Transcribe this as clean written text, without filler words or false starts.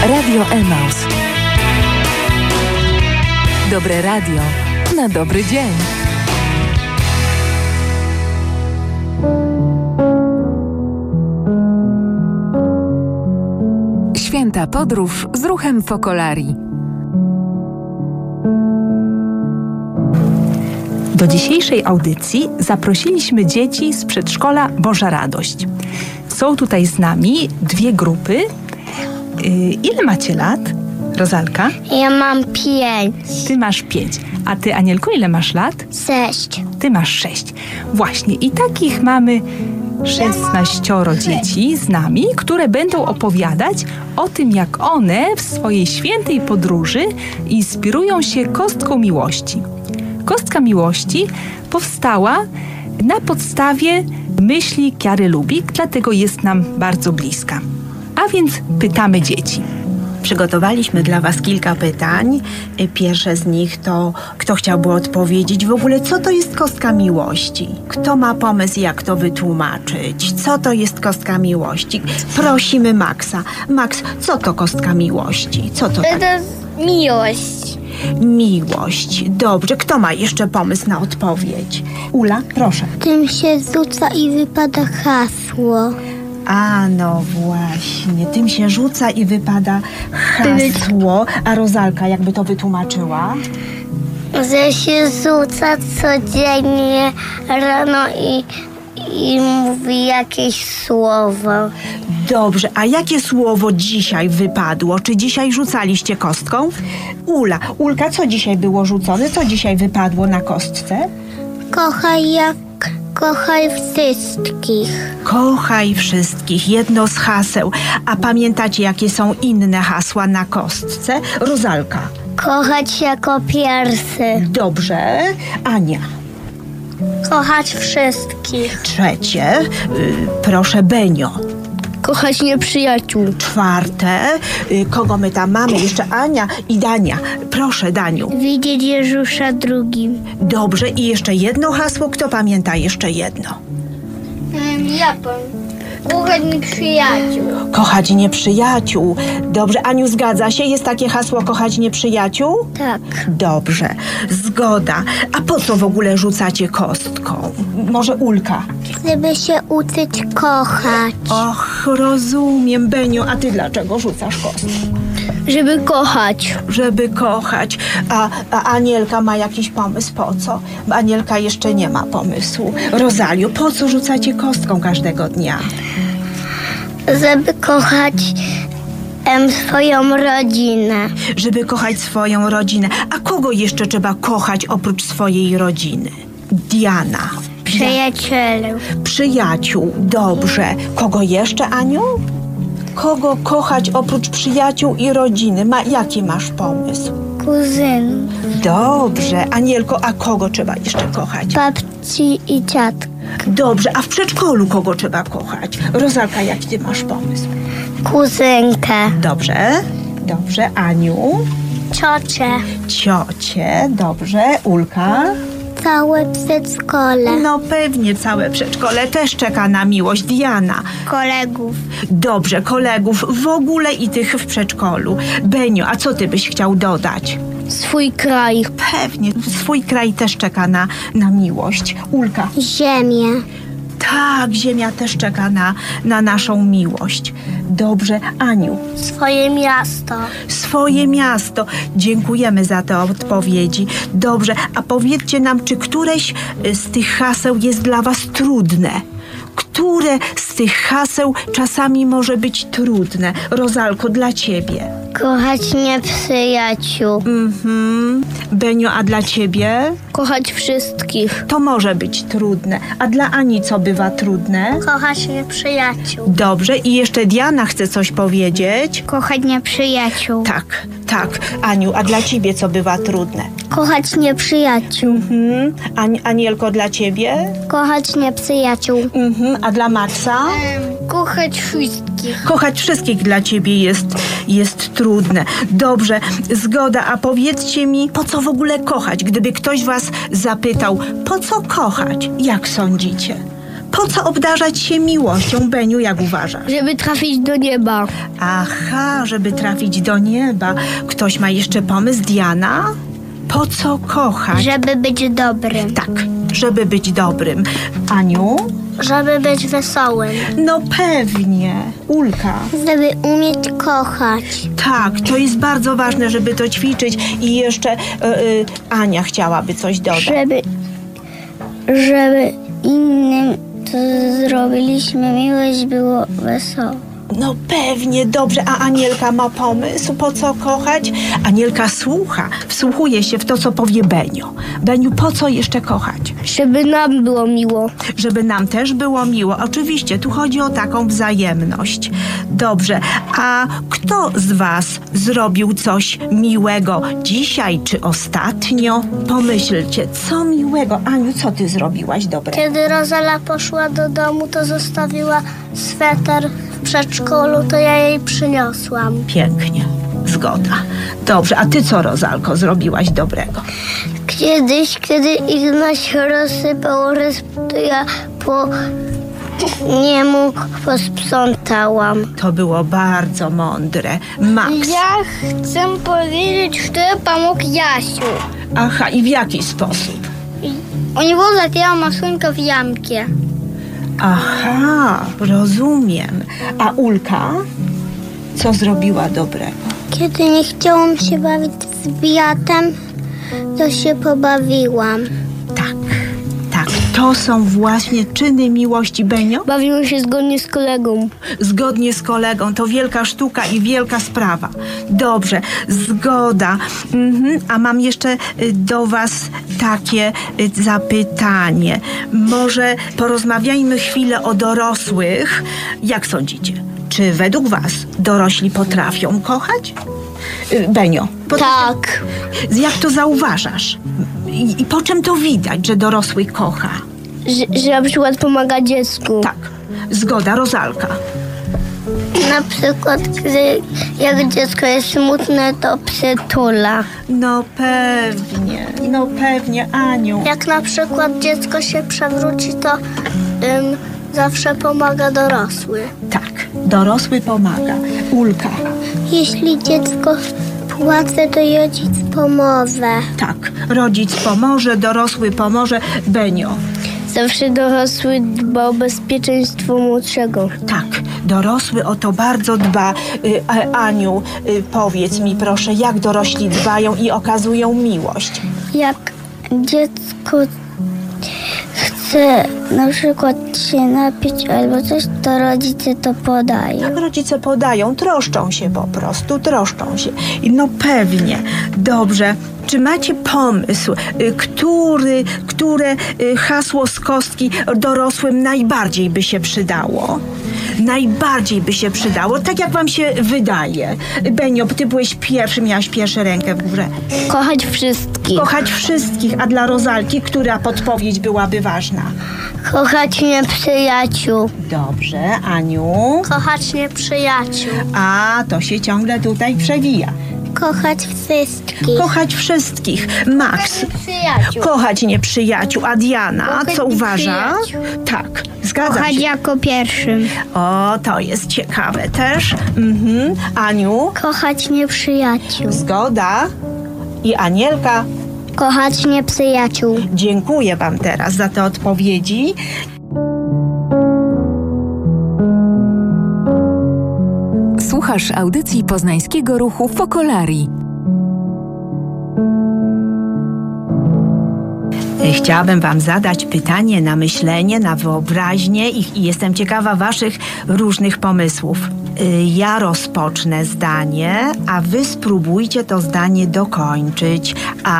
Radio Emaus. Dobre radio na dobry dzień. Święta podróż z ruchem Focolarii. Do dzisiejszej audycji zaprosiliśmy dzieci z przedszkola Boża Radość. Są tutaj z nami dwie grupy. Ile macie lat, Rozalka? Ja mam 5. Ty masz 5. A ty, Anielko, ile masz lat? 6. Ty masz 6. Właśnie. I takich mamy 16 dzieci z nami, które będą opowiadać o tym, jak one w swojej świętej podróży inspirują się kostką miłości. Kostka miłości powstała na podstawie myśli Kiary Lubik, dlatego jest nam bardzo bliska. A więc pytamy dzieci. Przygotowaliśmy dla Was kilka pytań. Pierwsze z nich to, kto chciałby odpowiedzieć w ogóle, co to jest kostka miłości? Kto ma pomysł, jak to wytłumaczyć? Co to jest kostka miłości? Prosimy Maxa. Max, co to kostka miłości? Co to tak? To jest miłość. Miłość. Dobrze. Kto ma jeszcze pomysł na odpowiedź? Ula, proszę. Tym się rzuca i wypada hasło. A no właśnie, tym się rzuca i wypada hasło. A Rozalka jakby to wytłumaczyła? Że się rzuca codziennie rano i mówi jakieś słowo. Dobrze, a jakie słowo dzisiaj wypadło? Czy dzisiaj rzucaliście kostką? Ulka, co dzisiaj było rzucone? Co dzisiaj wypadło na kostce? Kochaj wszystkich. Kochaj wszystkich, jedno z haseł. A pamiętacie, jakie są inne hasła na kostce? Rozalka. Kochać jako pierwszy. Dobrze. Ania. Kochać wszystkich. Trzecie. Proszę, Benio. Kochać nieprzyjaciół. Czwarte. Kogo my tam mamy? Jeszcze Ania i Dania. Proszę, Daniu. Widzieć Jezusa drugim. Dobrze. I jeszcze jedno hasło. Kto pamięta jeszcze jedno? Ja powiem. Kochać nieprzyjaciół. Kochać nieprzyjaciół. Dobrze. Aniu, zgadza się? Jest takie hasło kochać nieprzyjaciół? Tak. Dobrze. Zgoda. A po co w ogóle rzucacie kostką? Może Ulka? Żeby się uczyć kochać. Och, rozumiem, Beniu. A ty dlaczego rzucasz kostką? Żeby kochać. Żeby kochać. A Anielka ma jakiś pomysł? Po co? Bo Anielka jeszcze nie ma pomysłu. Rozaliu, po co rzucacie kostką każdego dnia? Żeby kochać swoją rodzinę. Żeby kochać swoją rodzinę. A kogo jeszcze trzeba kochać oprócz swojej rodziny? Diana. Przyjacielu. Przyjaciół. Dobrze. Kogo jeszcze, Aniu? Kogo kochać oprócz przyjaciół i rodziny? Jaki masz pomysł? Kuzyn. Dobrze. Anielko, a kogo trzeba jeszcze kochać? Babci i dziadka. Dobrze. A w przedszkolu kogo trzeba kochać? Rozalka, jaki ty masz pomysł? Kuzynkę. Dobrze. Dobrze. Aniu? Ciocię. Ciocię. Dobrze. Ulka? Całe przedszkole. No pewnie całe przedszkole też czeka na miłość. Diana? Kolegów. Dobrze, kolegów w ogóle i tych w przedszkolu. Benio, a co ty byś chciał dodać? Swój kraj. Pewnie, swój kraj też czeka na miłość. Ulka? Ziemię. Tak, ziemia też czeka na naszą miłość. Dobrze, Aniu? Swoje miasto. Swoje miasto. Dziękujemy za te odpowiedzi. Dobrze, a powiedzcie nam, czy któreś z tych haseł jest dla was trudne? Które z tych haseł czasami może być trudne? Rozalko, dla ciebie. Kochać nieprzyjaciół. Benio, a dla ciebie? Kochać wszystkich. To może być trudne. A dla Ani co bywa trudne? Kochać nieprzyjaciół. Dobrze. I jeszcze Diana chce coś powiedzieć. Kochać nieprzyjaciół. Tak. Aniu, a dla ciebie co bywa trudne? Kochać nieprzyjaciół. Anielko, dla ciebie? Kochać nieprzyjaciół. A dla Maxa? Kochać wszystkich. Kochać wszystkich dla ciebie jest trudne. Dobrze, zgoda. A powiedzcie mi, po co w ogóle kochać? Gdyby ktoś was zapytał, po co kochać? Jak sądzicie? Po co obdarzać się miłością, Beniu, jak uważasz? Żeby trafić do nieba. Aha, żeby trafić do nieba. Ktoś ma jeszcze pomysł, Diana? Po co kochać? Żeby być dobrym. Tak, żeby być dobrym. Aniu? Żeby być wesołym. No pewnie. Ulka? Żeby umieć kochać. Tak, to jest bardzo ważne, żeby to ćwiczyć. I jeszcze Ania chciałaby coś dodać. Żeby innym, co zrobiliśmy miłość, było wesoło. No pewnie, dobrze. A Anielka ma pomysł, po co kochać? Anielka słucha, wsłuchuje się w to, co powie Benio. Beniu, po co jeszcze kochać? Żeby nam było miło. Żeby nam też było miło. Oczywiście, tu chodzi o taką wzajemność. Dobrze, a kto z was zrobił coś miłego dzisiaj czy ostatnio? Pomyślcie, co miłego. Aniu, co ty zrobiłaś dobrego? Kiedy Rozala poszła do domu, to zostawiła sweter w przedszkolu, to ja jej przyniosłam. Pięknie, zgoda. Dobrze, a ty co, Rozalko, zrobiłaś dobrego? Kiedyś, kiedy Ignaś rozsypał ryż, to ja nie mógł, posprzątałam. To było bardzo mądre. Max. Ja chcę powiedzieć, kto pomógł Jasiu. Aha, i w jaki sposób? U niego zakięła maszynkę w jamkie. Aha, rozumiem. A Ulka? Co zrobiła dobrego? Kiedy nie chciałam się bawić z wiatem, to się pobawiłam. Tak, tak. To są właśnie czyny miłości, Benio. Bawiłam się zgodnie z kolegą. Zgodnie z kolegą. To wielka sztuka i wielka sprawa. Dobrze, zgoda. A mam jeszcze do was takie zapytanie. Może porozmawiajmy chwilę o dorosłych. Jak sądzicie? Czy według was dorośli potrafią kochać? Benio. Tak. Jak to zauważasz? I po czym to widać, że dorosły kocha? Że na przykład pomaga dziecku. Tak, zgoda, Rozalka. Na przykład, jak dziecko jest smutne, to przytula. No pewnie, Aniu. Jak na przykład dziecko się przewróci, to zawsze pomaga dorosły. Tak, dorosły pomaga. Ulka. Jeśli dziecko płacze, to rodzic pomoże. Tak, rodzic pomoże, dorosły pomoże. Benio. Zawsze dorosły dba o bezpieczeństwo młodszego. Tak, dorosły o to bardzo dba. Aniu, powiedz mi proszę, jak dorośli dbają i okazują miłość? Jak dziecko chce na przykład się napić albo coś, to rodzice to podają. Tak, rodzice podają, troszczą się po prostu, troszczą się. No pewnie, dobrze. Czy macie pomysł, które hasło z kostki dorosłym najbardziej by się przydało? Najbardziej by się przydało, tak jak wam się wydaje. Benio, ty byłeś pierwszy, miałaś pierwszą rękę w górze. Kochać wszystkich. Kochać wszystkich, a dla Rozalki, która podpowiedź byłaby ważna? Kochać nieprzyjaciół. Dobrze, Aniu. Kochać nieprzyjaciół. A, to się ciągle tutaj przewija. Kochać wszystkich. Kochać wszystkich. Max. Przyjaciół. Kochać nieprzyjaciół. A Diana, Kochać co uważa? nieprzyjaciół. Tak, zgadza Kochać się. jako pierwszym. O, to jest ciekawe też. Aniu, Kochać nieprzyjaciół. zgoda. I Anielka, Kochać nieprzyjaciół. dziękuję wam teraz za te odpowiedzi. Słuchasz audycji Poznańskiego Ruchu Focolari. Chciałabym wam zadać pytanie na myślenie, na wyobraźnię i jestem ciekawa waszych różnych pomysłów. Ja rozpocznę zdanie, a wy spróbujcie to zdanie dokończyć.